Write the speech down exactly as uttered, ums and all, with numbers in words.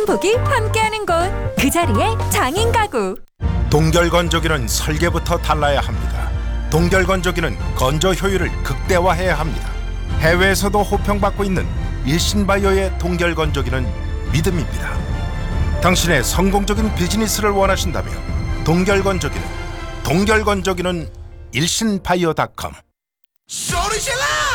행복이 함께하는 곳, 그 자리에 장인 가구. 동결건조기는 설계부터 달라야 합니다. 동결건조기는 건조 효율을 극대화해야 합니다. 해외에서도 호평받고 있는 일신바이오의 동결건조기는 믿음입니다. 당신의 성공적인 비즈니스를 원하신다면 동결건조기는 동결건조기는 일신바이오 닷컴. 소리 질러!